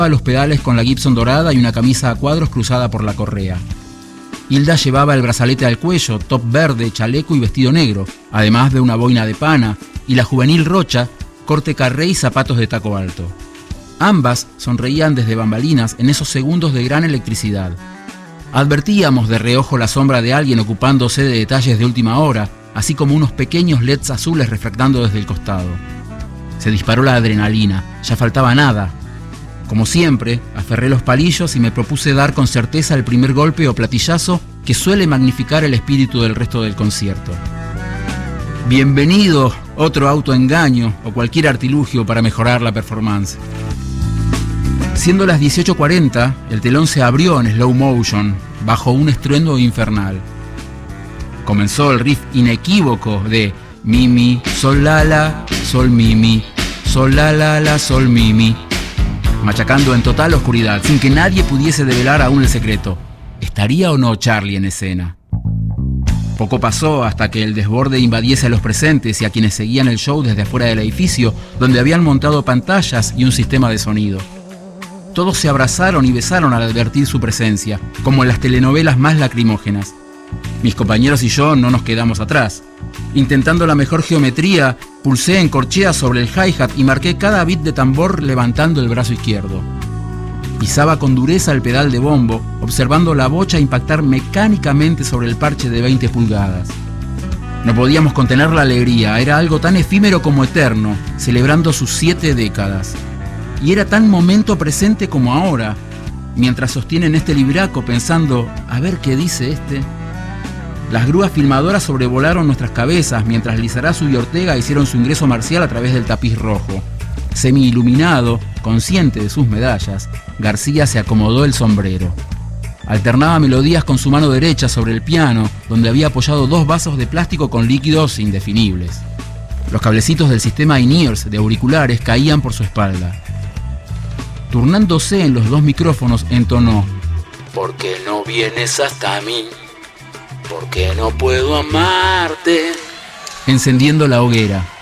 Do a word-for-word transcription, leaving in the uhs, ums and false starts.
los pedales con la Gibson dorada y una camisa a cuadros cruzada por la correa. Hilda llevaba el brazalete al cuello, top verde, chaleco y vestido negro, además de una boina de pana, y la juvenil Rocha, corte carré y zapatos de taco alto. Ambas sonreían desde bambalinas en esos segundos de gran electricidad. Advertíamos de reojo la sombra de alguien ocupándose de detalles de última hora, así como unos pequeños L E Ds azules refractando desde el costado. Se disparó la adrenalina, ya faltaba nada. Como siempre, aferré los palillos y me propuse dar con certeza el primer golpe o platillazo que suele magnificar el espíritu del resto del concierto. Bienvenido, otro autoengaño o cualquier artilugio para mejorar la performance. Siendo las dieciocho cuarenta, el telón se abrió en slow motion, bajo un estruendo infernal. Comenzó el riff inequívoco de mi, mi, sol, la, la, sol, mi, mi, sol, la, la, la, sol, mi, mi, machacando en total oscuridad, sin que nadie pudiese develar aún el secreto. ¿Estaría o no Charlie en escena? Poco pasó hasta que el desborde invadiese a los presentes y a quienes seguían el show desde afuera del edificio, donde habían montado pantallas y un sistema de sonido. Todos se abrazaron y besaron al advertir su presencia, como en las telenovelas más lacrimógenas. Mis compañeros y yo no nos quedamos atrás. Intentando la mejor geometría, pulsé en corchea sobre el hi-hat y marqué cada beat de tambor levantando el brazo izquierdo. Pisaba con dureza el pedal de bombo, observando la bocha impactar mecánicamente sobre el parche de veinte pulgadas. No podíamos contener la alegría, era algo tan efímero como eterno, celebrando sus siete décadas. Y era tan momento presente como ahora, mientras sostienen este libraco pensando, a ver qué dice este. Las grúas filmadoras sobrevolaron nuestras cabezas mientras Lizarazu y Ortega hicieron su ingreso marcial a través del tapiz rojo. Semi-iluminado, consciente de sus medallas, García se acomodó el sombrero. Alternaba melodías con su mano derecha sobre el piano, donde había apoyado dos vasos de plástico con líquidos indefinibles. Los cablecitos del sistema in-ears de auriculares caían por su espalda. Turnándose en los dos micrófonos, entonó: ¿por qué no vienes hasta mí? ¿Por qué no puedo amarte? Encendiendo la hoguera.